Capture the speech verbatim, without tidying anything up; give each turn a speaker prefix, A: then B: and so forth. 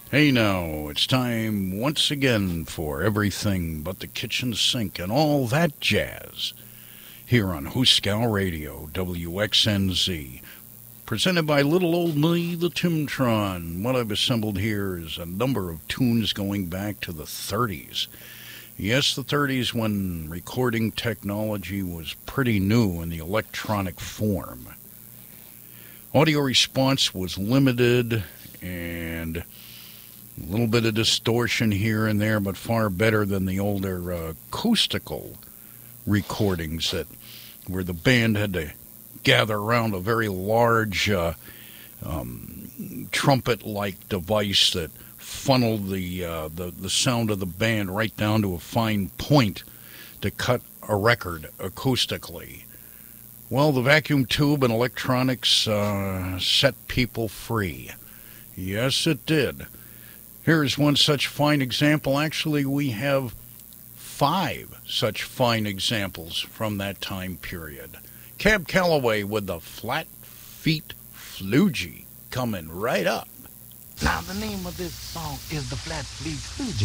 A: Hey now, it's time once again for everything but the kitchen sink and all that jazz here on Hooskow Radio, W X N Z. Presented by little old me, the Timtron. What I've assembled here is a number of tunes going back to the thirties. Yes, the thirties when recording technology was pretty new in the electronic form. Audio response was limited and a little bit of distortion here and there, but far better than the older uh, acoustical recordings that where the band had to gather around a very large uh, um, trumpet-like device that funneled the, uh, the the sound of the band right down to a fine point to cut a record acoustically. Well, the vacuum tube and electronics uh, set people free. Yes, it did. Here's one such fine example. Actually, we have five such fine examples from that time period. Cab Calloway with the Flat Feet Floogie coming right up.
B: Now, the name of this song is the Flat Feet Floogie.